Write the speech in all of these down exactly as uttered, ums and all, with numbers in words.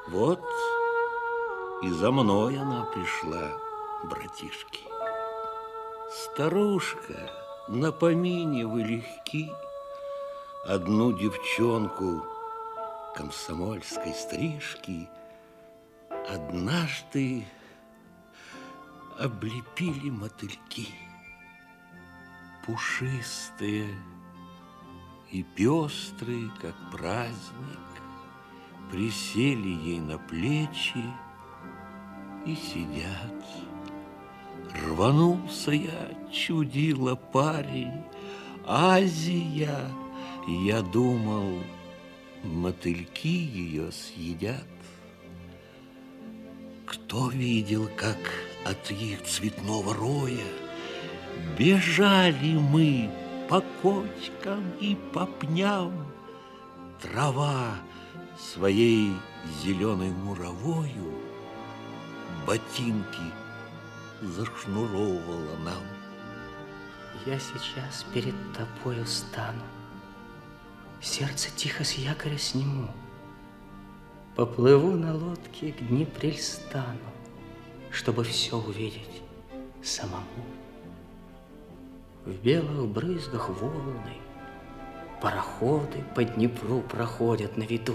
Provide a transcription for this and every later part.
Вот и за мной она пришла, братишки. Старушка, на помине вы легки, одну девчонку комсомольской стрижки однажды облепили мотыльки. Пушистые и пестрые, как праздник, присели ей на плечи и сидят. Рванулся я, чудила парень, Азия, я думал, мотыльки ее съедят. Кто видел, как от их цветного роя бежали мы по кочкам и по пням, трава своей зеленой муровою ботинки зашнуровывала нам. Я сейчас перед тобою стану, сердце тихо с якоря сниму, поплыву на лодке к Днепрельстану, чтобы все увидеть самому. В белых брызгах волны пароходы по Днепру проходят на виду.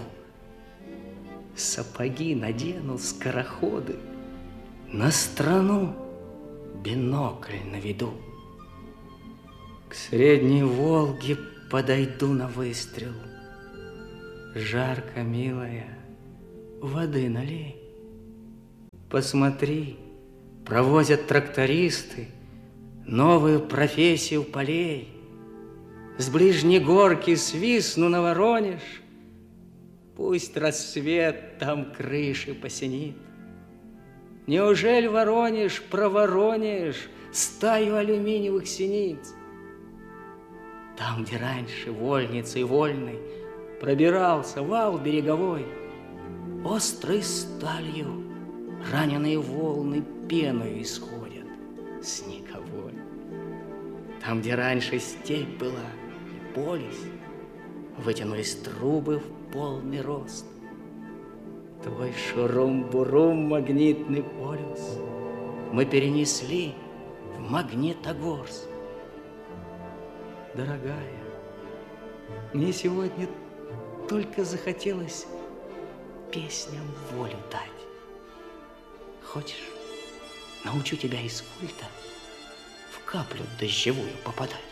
Сапоги надену, скороходы, на страну бинокль наведу. К средней Волге подойду на выстрел. Жарко, милая, воды налей. Посмотри, провозят трактористы новую профессию полей. С ближней горки свистну на Воронеж, пусть рассвет там крыши посинит. Неужели Воронеж проворонишь стаю алюминиевых синиц? Там, где раньше вольницей вольной пробирался вал береговой, острой сталью раненые волны пеною исходят снеговой. Там, где раньше степь была и полис, вытянулись трубы в полный рост. Твой шурум-бурум, магнитный полюс, мы перенесли в Магнитогорск. Дорогая, мне сегодня только захотелось песням волю дать. Хочешь, научу тебя из культа в каплю дождевую попадать?